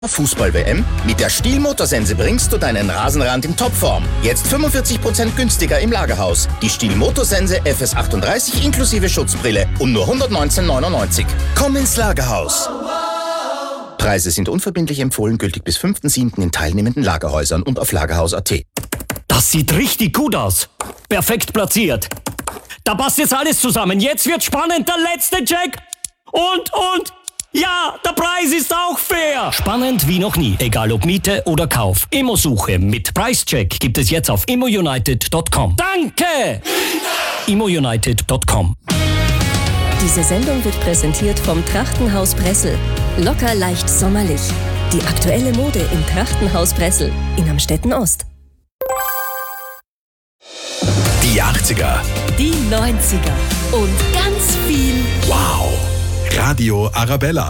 Fußball-WM? Mit der Stihl-Motorsense bringst du deinen Rasenrand in Topform. Jetzt 45% günstiger im Lagerhaus. Die Stihl-Motorsense FS38 inklusive Schutzbrille um nur 119,99. Komm ins Lagerhaus. Preise sind unverbindlich empfohlen, gültig bis 5.7. in teilnehmenden Lagerhäusern und auf lagerhaus.at. Das sieht richtig gut aus. Perfekt platziert. Da passt jetzt alles zusammen. Jetzt wird spannend. Der letzte Check. Und. Ja, der Preis ist auch fair. Spannend wie noch nie. Egal ob Miete oder Kauf. Immosuche mit Preischeck gibt es jetzt auf immounited.com. Danke! immounited.com. Diese Sendung wird präsentiert vom Trachtenhaus Bressel. Locker leicht sommerlich. Die aktuelle Mode im Trachtenhaus Bressel in Amstetten Ost. Die 80er. Die 90er. Und ganz viel Wow. Radio Arabella.